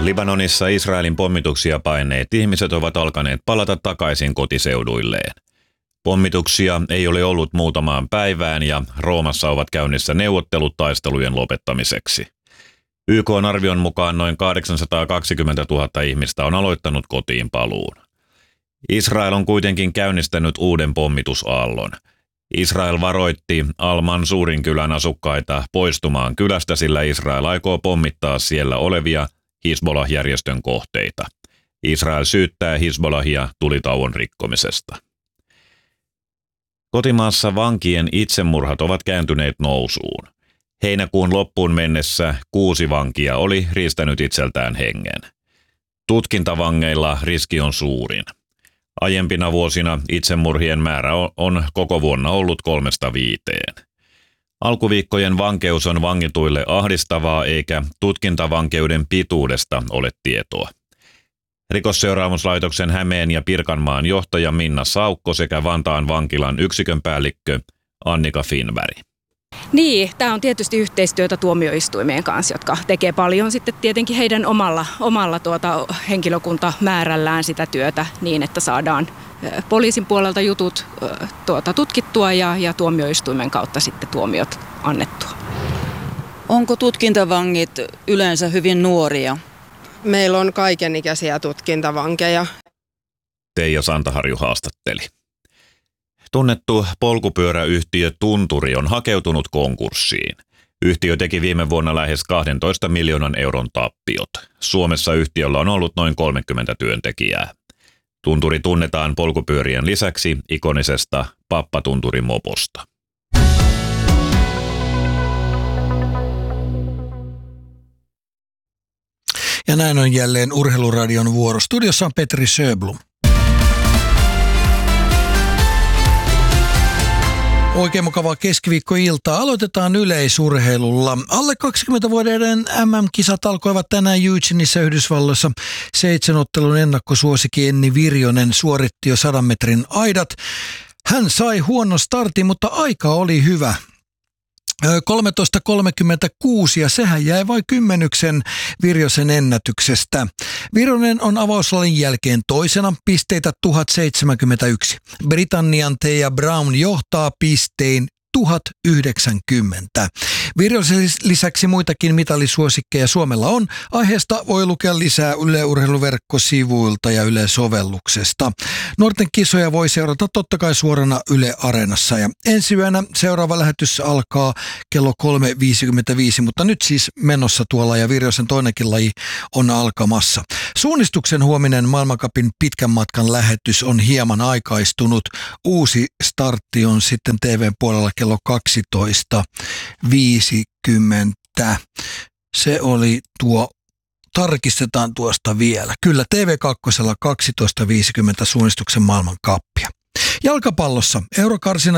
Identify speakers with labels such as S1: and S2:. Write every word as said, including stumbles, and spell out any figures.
S1: Libanonissa Israelin pommituksia paineet ihmiset ovat alkaneet palata takaisin kotiseuduilleen. Pommituksia ei ole ollut muutamaan päivään ja Roomassa ovat käynnissä neuvottelut taistelujen lopettamiseksi. Y K:n arvion mukaan noin kahdeksansataakaksikymmentätuhatta ihmistä on aloittanut kotiin paluun. Israel on kuitenkin käynnistänyt uuden pommitusaallon. Israel varoitti Al-Mansurin kylän asukkaita poistumaan kylästä, sillä Israel aikoo pommittaa siellä olevia Hizbollah-järjestön kohteita. Israel syyttää Hizbollahia tulitauon rikkomisesta. Kotimaassa vankien itsemurhat ovat kääntyneet nousuun. Heinäkuun loppuun mennessä kuusi vankia oli riistänyt itseltään hengen. Tutkintavangeilla riski on suurin. Aiempina vuosina itsemurhien määrä on koko vuonna ollut kolmesta viiteen. Alkuviikkojen vankeus on vangituille ahdistavaa eikä tutkintavankeuden pituudesta ole tietoa. Rikosseuraamuslaitoksen Hämeen ja Pirkanmaan johtaja Minna Saukko sekä Vantaan vankilan yksikön päällikkö Annika Finberg.
S2: Niin, tämä on tietysti yhteistyötä tuomioistuimien kanssa, jotka tekee paljon sitten tietenkin heidän omalla, omalla tuota henkilökuntamäärällään sitä työtä niin, että saadaan poliisin puolelta jutut tuota, tutkittua ja, ja tuomioistuimen kautta sitten tuomiot annettua.
S3: Onko tutkintavangit yleensä hyvin nuoria?
S4: Meillä on kaikenikäisiä tutkintavankeja.
S1: Teija Santaharju haastatteli. Tunnettu polkupyöräyhtiö Tunturi on hakeutunut konkurssiin. Yhtiö teki viime vuonna lähes kahdentoista miljoonan euron tappiot. Suomessa yhtiöllä on ollut noin kolmekymmentä työntekijää. Tunturi tunnetaan polkupyörien lisäksi ikonisesta Pappa-Tunturin moposta.
S5: Ja näin on jälleen Urheiluradion vuoro. Studiossa on Petri Sjöblom. Oikein mukavaa keskiviikkoiltaa. Aloitetaan yleisurheilulla. Alle kaksikymmentävuotiaiden M M-kisat alkoivat tänään Eugeneissa Yhdysvalloissa. Seitsemänottelun ennakkosuosikki Enni Virjonen suoritti jo sadan metrin aidat. Hän sai huonon startin, mutta aika oli hyvä. kolmetoista kolmekymmentäkuusi ja sehän jäi vain kymmenyksen Virjosen ennätyksestä. Virjonen on avauslalin jälkeen toisena, pisteitä tuhat seitsemänkymmentäyksi. Britannian Thea Brown johtaa pistein tuhat yhdeksänkymmentä. Virjosen lisäksi muitakin mitalisuosikkeja Suomella on. Aiheesta voi lukea lisää Yle Urheiluverkkosivuilta ja Yle sovelluksesta. Nuorten kisoja voi seurata totta kai suorana Yle Areenassa. Ja ensi yönä seuraava lähetys alkaa kello kolme viisikymmentäviisi, mutta nyt siis menossa tuolla ja Virjosen toinenkin laji on alkamassa. Suunnistuksen huominen maailmancupin pitkän matkan lähetys on hieman aikaistunut. Uusi startti on sitten T V:n puolella kello kaksitoista viisikymmentä. Se oli tuo, tarkistetaan tuosta vielä. Kyllä T V kaksi kaksitoista viisikymmentä suunnistuksen maailmankappia. Jalkapallossa eurokarsina